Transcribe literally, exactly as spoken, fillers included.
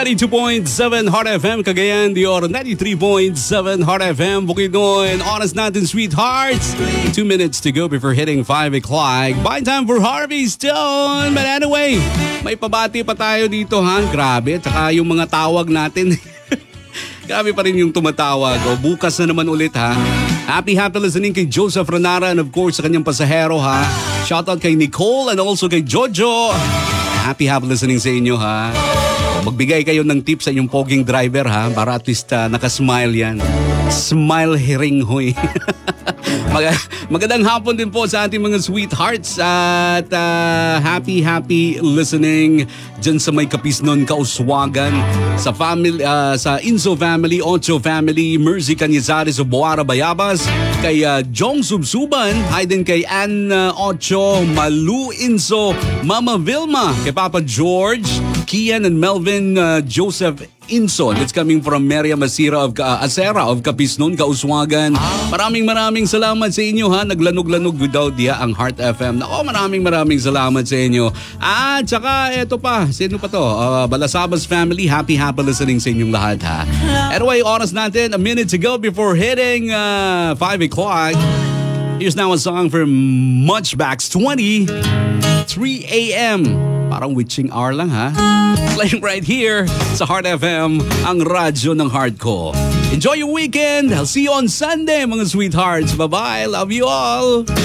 ninety-two point seven Heart F M, Cagayan de Oro, ninety-three point seven Heart F M, Bukidnon. Oras natin, sweethearts. Two minutes to go before hitting five o'clock. By time for Harvey Stone. But anyway, may pabati pa tayo dito, ha? Grabe. Tsaka yung mga tawag natin. Grabe pa rin yung tumatawag. O, bukas na naman ulit, ha? Happy, happy listening kay Joseph Renara and of course sa kanyang pasahero, ha? Shoutout kay Nicole and also kay Jojo. Happy, happy listening sa inyo, ha? Magbigay kayo ng tips sa inyong poging driver, ha? Para at least uh, nakasmile yan. Smile hiring, hoy. Mag- magandang hapon din po sa ating mga sweethearts at uh, happy, happy listening dyan sa may Kapisnon, Kauswagan, sa family, uh, sa Inzo family, Ocho family, Mercy Canyazares of Boara Bayabas, kay uh, Jong Subsuban, hi din kay Ann uh, Ocho, Malu Inzo, Mama Vilma, kay Papa George, Kian and Melvin uh, Joseph Inson. It's coming from Maria Masira of uh, Acera of Kapisnon, Kauswagan. Maraming maraming salamat sa inyo, ha. Naglanog-lanog without dia ang Heart F M. Nako, maraming maraming salamat sa inyo. At saka eto pa, sino pa to? Uh, Balasabas family, happy happy listening sa inyong lahat, ha. Anyway, oras natin, a minute to go before hitting uh, five o'clock. Here's now a song from Muchbacks twenty, three a.m. Parang witching hour lang, ha? Playing right here sa Heart F M, ang radyo ng heart ko. Enjoy your weekend. I'll see you on Sunday, mga sweethearts. Bye-bye. Love you all.